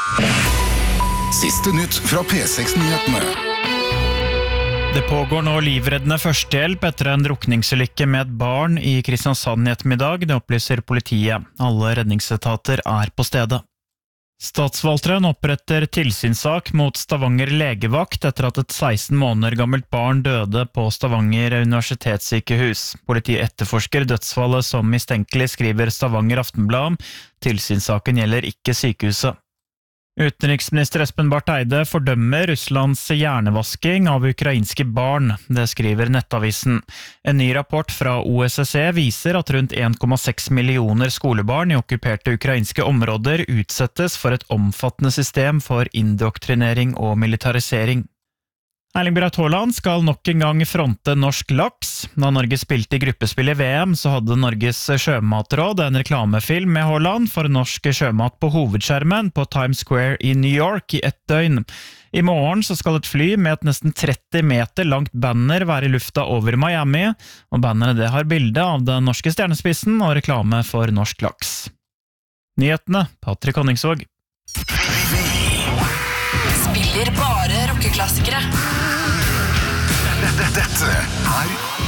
Siste nytt fra P6-nyhetene. Det pågår nå livreddende førstehjelp etter en drukningsulykke med et barn i Kristiansand i ettermiddag, det opplyser politiet. Alle redningsetater er på stedet. Statsforvalteren oppretter tilsynssak mot Stavanger legevakt etter at et 16 måneder gammelt barn døde på Stavanger universitetssykehus. Politiet etterforsker dødsfallet som mistenkelig, skriver Stavanger Aftenblad. Tilsynssaken gjelder ikke sykehuset. Utenriksminister Espen Barth Eide fordømmer Russlands hjernevasking av ukrainske barn, det skriver Nettavisen. En ny rapport fra OSSE viser at rundt 1,6 millioner skolebarn i okkuperte ukrainske områder utsettes for et omfattende system for indoktrinering og militarisering. Erling Braut Haaland skal nok en gang fronte norsk laks. Da Norge spilte i gruppespill i VM, så hadde Norges sjømatråd en reklamefilm med Haaland for norsk sjømat på hovedskjermen på Times Square i New York i 1 døgn. I morgen så skal et fly med et nesten 30 meter langt banner være i lufta over Miami, og banneret det har bilde av den norske stjernespissen og reklame for norsk laks. Nyhetene, Patrick Honningsvåg. Spiller bare rockeklassikere. Dette er